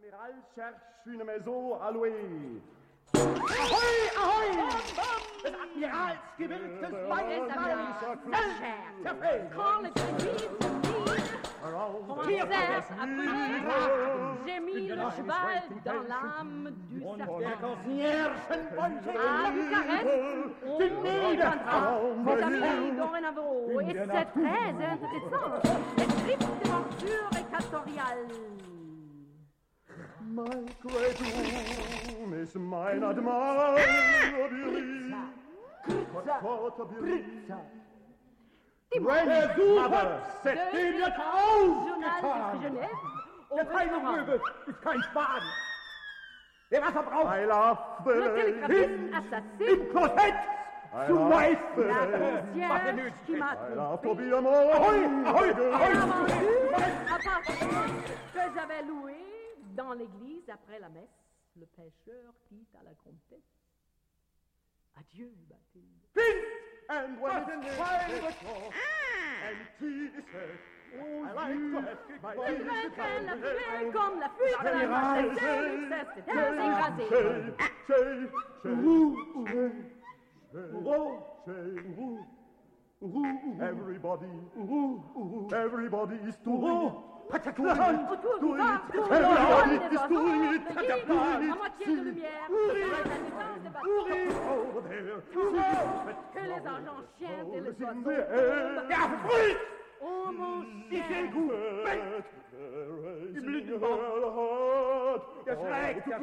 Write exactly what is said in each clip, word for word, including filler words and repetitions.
l'amiral cherche une maison à louer. Ahoi, ahoi! Des Admirals gewürktes Weißwein, zerfällt. Quand le crédit commençait à peser, j'ai mis le cheval dans l'âme du serpent. À Bucarest, on entendra des amis dorénavant, et c'est très intéressant. Les tripes de morsure équatoriale. Mein Cretum ist mein Admirabili. Dis-moi, Mother, c'est de une Journal de Genève, au restaurant. ist kein Spaten. Wer Wasser braucht, I love the Le télégraphiste assassine. im Klosett zu La meißeln. concierge qui m'a I love to trompé. be a man. Ahoi, ahoi, Et ahoi. vendu appartement que j'avais loué dans l'église après la messe. Le pêcheur dit à la comtesse: Adieu, Bathilde. Pink and when it's five o'clock and tea is set, I like to have my Le tea train traîne la with fumée comme la fuite de la Amiral, Mercedes, c'est écrasé. Chez, chez, chez, everybody, everybody is doing it. Autour du parc, tout le Everybody monde des is doing enfants, it. le guide, à moitié de lumière, à la distance des bateaux. Over there, Que les agents chiens et les in oiseaux the air. Ja, fruit! Oh mon Ich cher, seh gut. Im Lindenbad. Der schlägt, der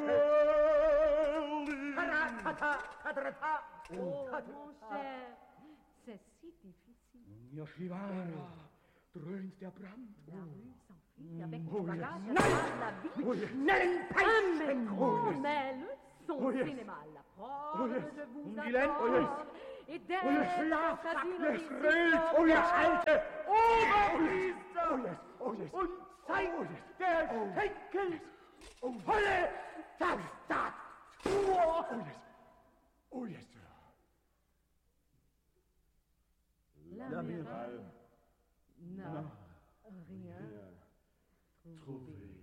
oh mon cher, c'est si difficile. Ja, Schivara, dröhnt der Brand. La rue s'enfuit avec du Oh, yes. bagage Nein! à la vie. Oh, yes. Schnellen Un Peitschen! métro, Oh, yes. mais le son Oh, yes. cinéma, la preuve Oh, yes. de vous Und die Len- oh, yes. attendre. Et dès Oh, yes, le Schlafsack, casino der des schreit. Oh, yes, Alte! Oberpriester! Oh, yes, oh, yes. Und zeigt Oh, yes. der Schenkel volle Tastatur! Oh, yes. Oh, yes, Sir. L'amiral n'a rien trouvé.